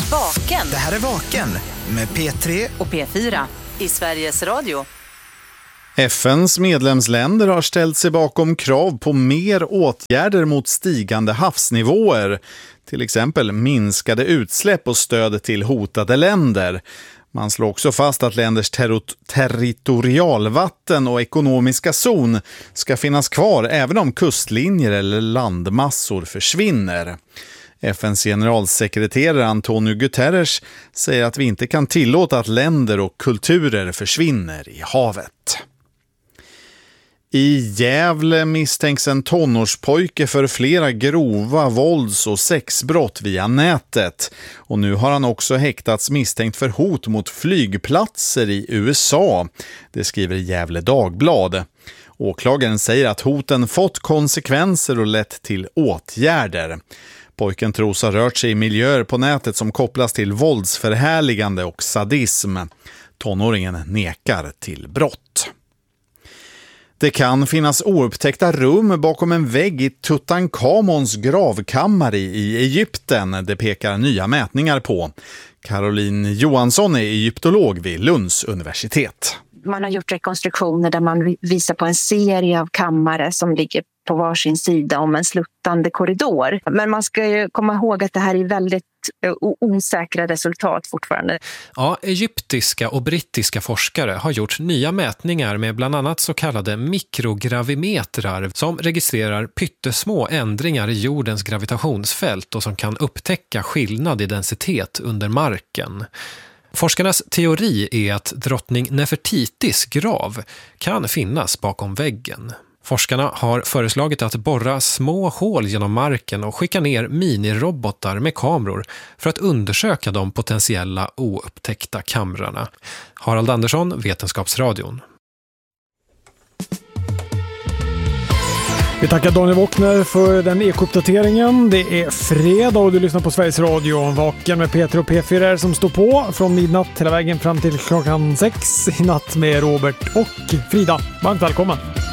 Vaken. Det här är Vaken med P3 och P4 i Sveriges Radio. FNs medlemsländer har ställt sig bakom krav på mer åtgärder mot stigande havsnivåer. Till exempel minskade utsläpp och stöd till hotade länder. Man slår också fast att länders territorialvatten och ekonomiska zon ska finnas kvar även om kustlinjer eller landmassor försvinner. FNs generalsekreterare Antonio Guterres säger att vi inte kan tillåta att länder och kulturer försvinner i havet. I Gävle misstänks en tonårspojke för flera grova vålds- och sexbrott via nätet. Och nu har han också häktats misstänkt för hot mot flygplatser i USA. Det skriver Gävle Dagblad. Åklagaren säger att hoten fått konsekvenser och lett till åtgärder. Pojken tros ha rört sig i miljöer på nätet som kopplas till våldsförhärligande och sadism. Tonåringen nekar till brott. Det kan finnas oupptäckta rum bakom en vägg i Tutankhamons gravkammare i Egypten. Det pekar nya mätningar på. Caroline Johansson är egyptolog vid Lunds universitet. Man har gjort rekonstruktioner där man visar på en serie av kammare som ligger på varsin sida om en sluttande korridor. Men man ska ju komma ihåg att det här är väldigt osäkra resultat fortfarande. Ja, egyptiska och brittiska forskare har gjort nya mätningar med bland annat så kallade mikrogravimetrar som registrerar pyttesmå ändringar i jordens gravitationsfält och som kan upptäcka skillnad i densitet under marken. Forskarnas teori är att drottning Nefertitis grav kan finnas bakom väggen. Forskarna har föreslagit att borra små hål genom marken och skicka ner minirobotar med kameror för att undersöka de potentiella oupptäckta kamrarna. Harald Andersson, Vetenskapsradion. Vi tackar Daniel Wockner för den ekouppdateringen. Det är fredag och du lyssnar på Sveriges Radio. Vaken med P3 och P4 som står på från midnatt hela vägen fram till klockan 6 i natt med Robert och Frida. Varmt välkommen!